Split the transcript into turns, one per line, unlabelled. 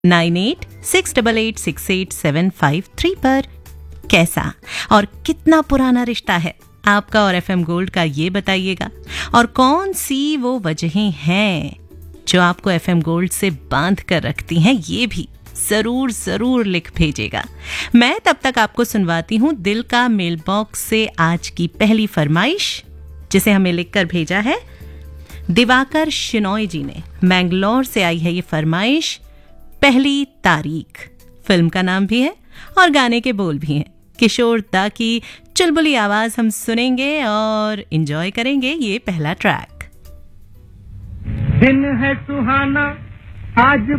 9868868753 पर। कैसा और कितना पुराना रिश्ता है आपका और एफएम गोल्ड का, ये बताइएगा। और कौन सी वो वजहें हैं जो आपको एफएम गोल्ड से बांध कर रखती हैं, ये भी जरूर जरूर लिख भेजेगा। मैं तब तक आपको सुनवाती हूँ दिल का मेल बॉक्स से आज की पहली फरमाइश, जिसे हमें लिखकर भेजा है दिवाकर शिनोय जी ने। मैंगलोर से आई है ये फरमाइश। पहली तारीख फिल्म का नाम भी है और गाने के बोल भी हैं। किशोर दा की चुलबुली आवाज हम सुनेंगे और एंजॉय करेंगे ये पहला ट्रैक।
दिन है सुहाना आज